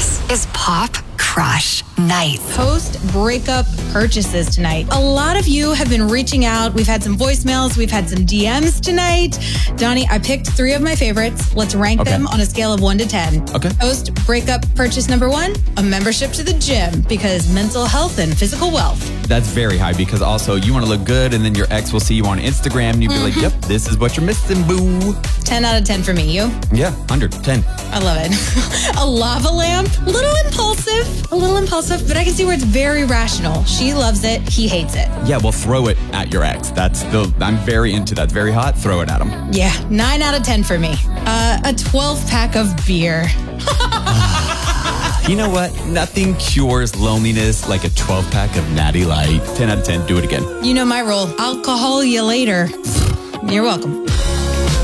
This is Pop Crush Night. Post-breakup purchases tonight. A lot of you have been reaching out. We've had some voicemails. We've had some DMs tonight. Donnie, I picked 3 of my favorites. Let's rank them on a scale of 1 to 10. Okay. Post-breakup purchase number 1, a membership to the gym, because mental health and physical wealth. That's very high because also you want to look good and then your ex will see you on Instagram and you'll be like, yep, this is what you're missing, boo. 10 out of 10 for me. You? Yeah, 110. I love it. A lava lamp. A little impulsive, but I can see where it's very rational. She loves it. He hates it. Yeah, well, throw it at your ex. I'm very into that. Very hot. Throw it at him. Yeah, 9 out of 10 for me. A 12-pack of beer. You know what? Nothing cures loneliness like a 12-pack of Natty Light. 10 out of 10. Do it again. You know my rule. Alcohol you later. You're welcome.